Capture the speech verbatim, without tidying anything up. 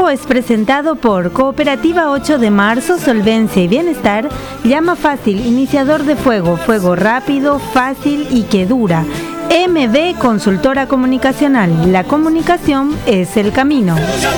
Fuego es presentado por Cooperativa ocho de marzo, Solvencia y Bienestar. Llama fácil, iniciador de fuego, fuego rápido, fácil y que dura. M B Consultora Comunicacional, la comunicación es el camino.